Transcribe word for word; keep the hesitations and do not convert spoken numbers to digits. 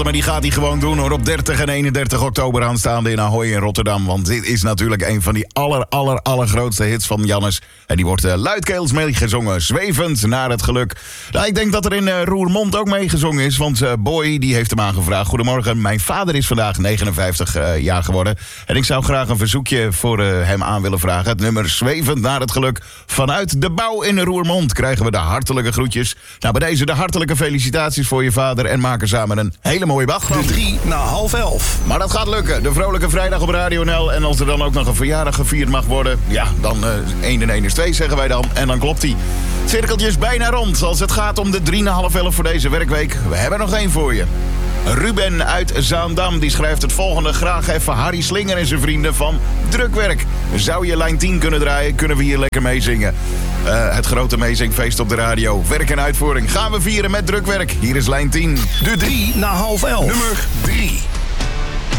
Maar die gaat hij gewoon doen hoor, op dertig en eenendertig oktober aanstaande in Ahoy in Rotterdam. Want dit is natuurlijk een van die aller, aller, allergrootste hits van Jannes. En die wordt uh, luidkeels meegezongen, zwevend naar het geluk. Nou, ik denk dat er in uh, Roermond ook meegezongen is, want uh, Boy die heeft hem aangevraagd. Goedemorgen, mijn vader is vandaag negenenvijftig uh, jaar geworden. En ik zou graag een verzoekje voor uh, hem aan willen vragen. Het nummer Zwevend naar het geluk. Vanuit de bouw in Roermond krijgen we de hartelijke groetjes. Nou, bij deze de hartelijke felicitaties voor je vader en maken samen een hele mooie dag. De drie na half elf. Maar dat gaat lukken. De vrolijke vrijdag op Radio N L. En als er dan ook nog een verjaardag gevierd mag worden, ja, dan uh, één en één is twee, zeggen wij dan. En dan klopt die. Het cirkeltje is bijna rond als het gaat om de drie na half elf voor deze werkweek. We hebben nog één voor je. Ruben uit Zaandam die schrijft het volgende. Graag even Harry Slinger en zijn vrienden van Drukwerk. Zou je lijn tien kunnen draaien, kunnen we hier lekker meezingen. Uh, het grote meezingfeest op de radio. Werk en uitvoering gaan we vieren met Drukwerk. Hier is lijn tien. De drie na half elf. Nummer drie.